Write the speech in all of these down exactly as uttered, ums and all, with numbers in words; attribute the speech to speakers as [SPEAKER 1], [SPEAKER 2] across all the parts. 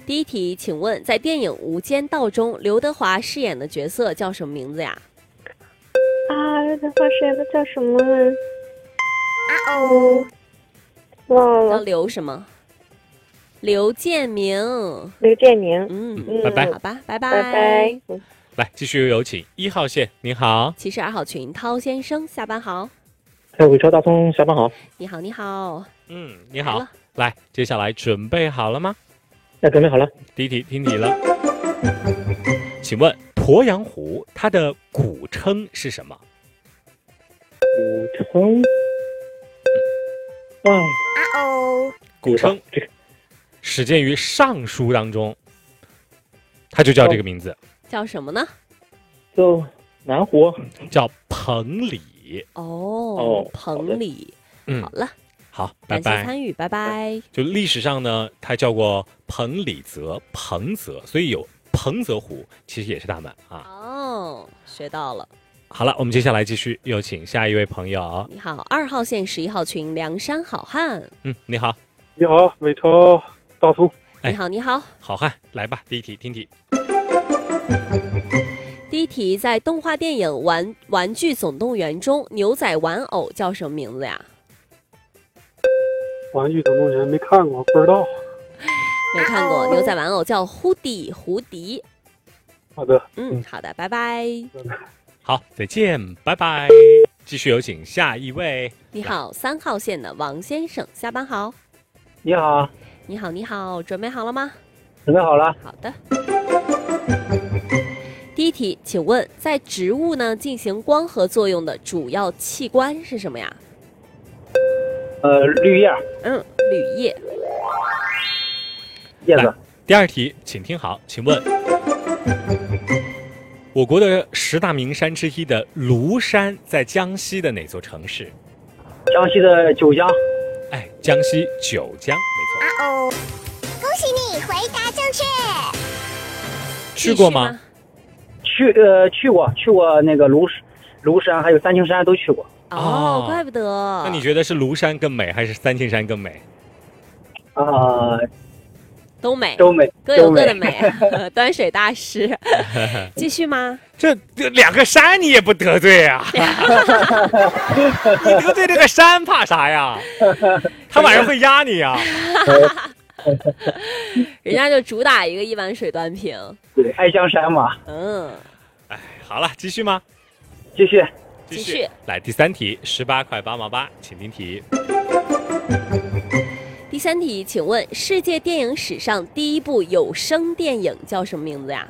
[SPEAKER 1] 第一题，请问在电影《无间道》中，刘德华饰演的角色叫什么名字呀？
[SPEAKER 2] 啊，刘德华饰演的叫什么？
[SPEAKER 1] 啊哦，
[SPEAKER 2] 忘了。
[SPEAKER 1] 叫刘什么？刘建明。
[SPEAKER 2] 刘建明。
[SPEAKER 1] 嗯，
[SPEAKER 3] 嗯拜拜。
[SPEAKER 1] 好吧，拜
[SPEAKER 2] 拜拜。
[SPEAKER 1] 嗯、
[SPEAKER 3] 来，继续有请一号线，你好。
[SPEAKER 1] 七十二号群，涛先生，下班好。
[SPEAKER 4] 哎，伟超大葱，下班好。
[SPEAKER 1] 你好，你好。
[SPEAKER 3] 嗯，你好。来，接下来准备好了吗？
[SPEAKER 4] 那准备好了。
[SPEAKER 3] 第一题，听题了。请问鄱阳湖它的古称是什么？
[SPEAKER 4] 古称？啊
[SPEAKER 1] 哦，
[SPEAKER 3] 古称
[SPEAKER 4] 这个
[SPEAKER 3] 始建于《尚书》当中，它就叫这个名字。
[SPEAKER 1] 叫什么呢？
[SPEAKER 4] 叫南湖。
[SPEAKER 3] 叫彭蠡。
[SPEAKER 1] 哦
[SPEAKER 4] 哦，
[SPEAKER 1] 彭蠡。
[SPEAKER 3] 嗯，
[SPEAKER 1] 好了。
[SPEAKER 3] 好，拜拜。
[SPEAKER 1] 感谢参与，拜拜。
[SPEAKER 3] 就历史上呢，它叫过彭蠡泽、彭泽，所以有彭泽湖，其实也是他们啊。
[SPEAKER 1] 哦，学到了。
[SPEAKER 3] 好了，我们接下来继续有请下一位朋友。
[SPEAKER 1] 你好，二号线十一号群，梁山好汉。
[SPEAKER 3] 嗯，你好。
[SPEAKER 5] 你好，伟超大葱。
[SPEAKER 1] 你好，你好，
[SPEAKER 3] 好汉，来吧，第一题，听题。
[SPEAKER 1] 第一题，在动画电影《玩玩具总动员》中，牛仔玩偶叫什么名字呀？
[SPEAKER 5] 玩具总动员没看过，不知道。
[SPEAKER 1] 没看过，牛仔玩偶叫胡迪，胡迪。
[SPEAKER 5] 好的，
[SPEAKER 1] 嗯，好的，拜拜。
[SPEAKER 3] 好，再见，拜拜。继续有请下一位。
[SPEAKER 1] 你好，三号线的王先生，下班好。
[SPEAKER 4] 你好。
[SPEAKER 1] 你好，你好，准备好了吗？
[SPEAKER 4] 准备好了。
[SPEAKER 1] 好的。第一题，请问在植物呢进行光合作用的主要器官是什么呀？
[SPEAKER 4] 呃，绿叶。
[SPEAKER 1] 嗯，绿叶。
[SPEAKER 4] 叶子。
[SPEAKER 3] 第二题，请听好，请问我国的十大名山之一的庐山在江西的哪座城市？
[SPEAKER 4] 江西的九江。
[SPEAKER 3] 哎，江西九江，没错。
[SPEAKER 6] 啊哦，恭喜你回答正确。
[SPEAKER 3] 去过吗？
[SPEAKER 4] 去呃去过，去过那个庐庐山还有三清山都去过。
[SPEAKER 1] 哦，怪不得。
[SPEAKER 3] 那你觉得是庐山更美，还是三清山更美？
[SPEAKER 4] 啊、呃，
[SPEAKER 1] 都美，
[SPEAKER 4] 都美，
[SPEAKER 1] 各有各的美。端水大师，继续吗？
[SPEAKER 3] 这这两个山你也不得罪啊？你得罪这个山怕啥呀？他晚上会压你呀、啊。
[SPEAKER 1] 人家就主打一个一碗水端平。
[SPEAKER 4] 对，爱江山嘛。
[SPEAKER 1] 嗯。
[SPEAKER 3] 哎，好了，继续吗？
[SPEAKER 4] 继续。
[SPEAKER 1] 继续。
[SPEAKER 3] 来，第三题，十八块八毛八，请听题。
[SPEAKER 1] 第三题，请问世界电影史上第一部有声电影叫什么名字呀？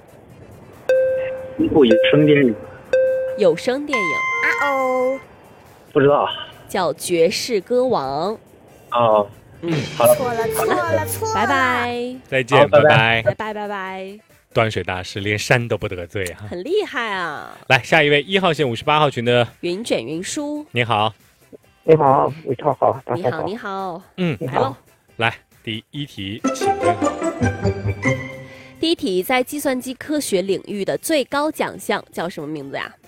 [SPEAKER 4] 一部有声电影。
[SPEAKER 1] 有声电影。
[SPEAKER 6] 啊哦。
[SPEAKER 4] 不知道。
[SPEAKER 1] 叫《绝世歌王》。
[SPEAKER 4] 哦。
[SPEAKER 1] 嗯，
[SPEAKER 4] 好了。
[SPEAKER 6] 错了，错了，错了。
[SPEAKER 1] 拜拜。
[SPEAKER 3] 再见，拜拜。
[SPEAKER 1] 拜拜，拜拜。
[SPEAKER 3] 端水大师连山都不得罪啊，
[SPEAKER 1] 很厉害啊！
[SPEAKER 3] 来，下一位一号线五十八号群的
[SPEAKER 1] 云卷云舒，
[SPEAKER 3] 你好。
[SPEAKER 4] 你好，伟超好，
[SPEAKER 1] 你好，你好，
[SPEAKER 3] 嗯，
[SPEAKER 1] 来喽。
[SPEAKER 3] 来，第一题，请听好。
[SPEAKER 1] 第一题，在计算机科学领域的最高奖项叫什么名字呀？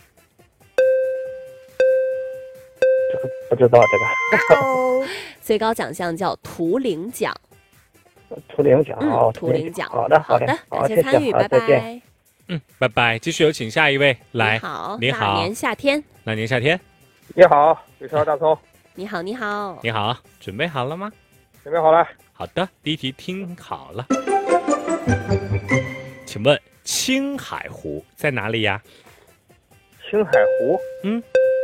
[SPEAKER 4] 这个不知道这个。
[SPEAKER 6] 哦，
[SPEAKER 1] 最高奖项叫图灵奖。
[SPEAKER 4] 图灵奖，
[SPEAKER 1] 嗯，图灵奖。
[SPEAKER 4] 好的，
[SPEAKER 1] 好的，感谢参与，拜拜。
[SPEAKER 3] 嗯，拜拜。继续有请下一位来。
[SPEAKER 1] 你好，
[SPEAKER 3] 你好，
[SPEAKER 1] 那年夏天。
[SPEAKER 3] 那年夏天。
[SPEAKER 5] 你好，伟超大葱。
[SPEAKER 1] 你好，你好，
[SPEAKER 3] 你好，准备好了吗？
[SPEAKER 5] 准备好了。
[SPEAKER 3] 好的，第一题听好了。请问青海湖在哪里呀？
[SPEAKER 5] 青海湖。
[SPEAKER 3] 嗯。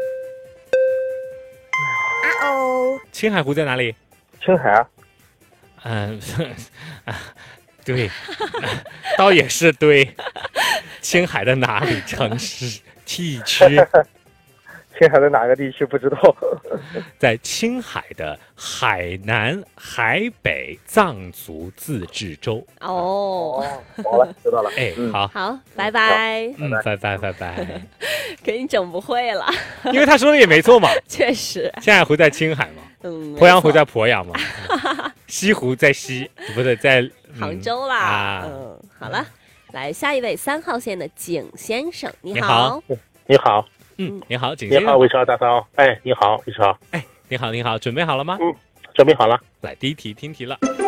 [SPEAKER 6] 啊哦。
[SPEAKER 3] 青海湖在哪里？
[SPEAKER 5] 青海。
[SPEAKER 3] 嗯，对，倒也是对。青海的哪里城市地区？
[SPEAKER 5] 青海的哪个地区不知道？
[SPEAKER 3] 在青海的海南、海北藏族自治州。
[SPEAKER 1] 哦，
[SPEAKER 5] 好了，知道了。
[SPEAKER 3] 哎，好，
[SPEAKER 1] 好，拜拜。
[SPEAKER 3] 嗯，拜拜，拜拜。
[SPEAKER 1] 给你整不会了，
[SPEAKER 3] 因为他说的也没错嘛。
[SPEAKER 1] 确实，
[SPEAKER 3] 青海湖在青海嘛，
[SPEAKER 1] 嗯，
[SPEAKER 3] 鄱阳湖在鄱阳嘛，西湖在西，不对，在、嗯、
[SPEAKER 1] 杭州啦。
[SPEAKER 3] 啊、
[SPEAKER 1] 嗯，好了，来下一位三号线的景先生，你
[SPEAKER 3] 好，
[SPEAKER 4] 你好。
[SPEAKER 3] 嗯，你好，景先生。
[SPEAKER 4] 你好，伟超大嫂。哎，你好，伟超。
[SPEAKER 3] 哎，你好，你好，准备好了吗？
[SPEAKER 4] 嗯，准备好了。
[SPEAKER 3] 来，第一题，听题了。